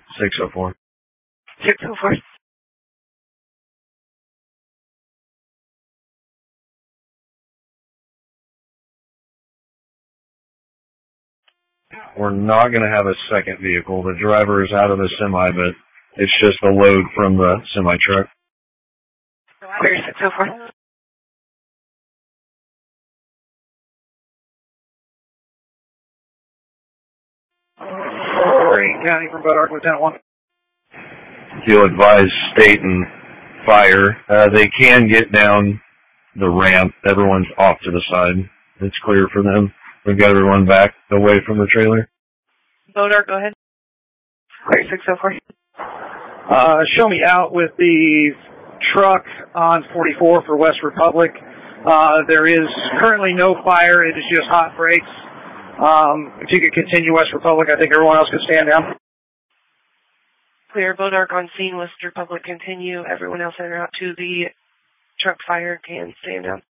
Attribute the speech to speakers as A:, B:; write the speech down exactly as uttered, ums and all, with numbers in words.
A: six oh four.
B: six oh four.
A: We're not going to have a second vehicle. The driver is out of the semi, but it's just a load from the semi-truck.
B: Clear six oh four. Great County from Bodark, Lieutenant one.
A: You'll advise state and fire. Uh, they can get down the ramp. Everyone's off to the side. It's clear for them. We've got everyone back away from the trailer.
B: Bodark, go ahead. Clear six oh four. Uh, show me out with the truck on forty-four for West Republic. Uh, there is currently no fire. It is just hot brakes. Um, if you could continue West Republic, I think everyone else could stand down. Clear. Bodark on scene. West Republic continue. Everyone else en route to the truck fire can stand down.